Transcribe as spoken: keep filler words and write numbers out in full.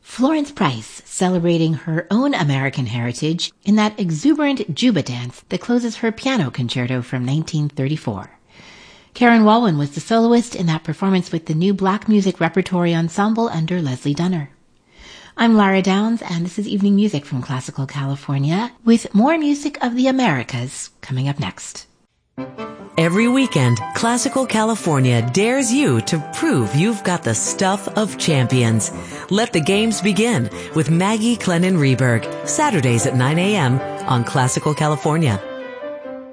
Florence Price celebrating her own American heritage in that exuberant Juba dance that closes her piano concerto from nineteen thirty-four. Karen Walwyn was the soloist in that performance with the new Black Music Repertory Ensemble under Leslie Dunner. I'm Lara Downs, and this is Evening Music from Classical California, with more music of the Americas coming up next. Every weekend, Classical California dares you to prove you've got the stuff of champions. Let the games begin with Maggie Clennon Rehberg, Saturdays at nine a.m. on Classical California.